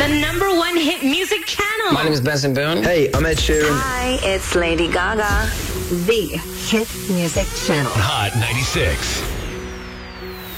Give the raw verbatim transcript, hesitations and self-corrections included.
number one hit music channel. My name is Benson Boone. Hey, I'm Ed Sheeran. Hi, it's Lady Gaga. The hit music channel. Hot ninety-six.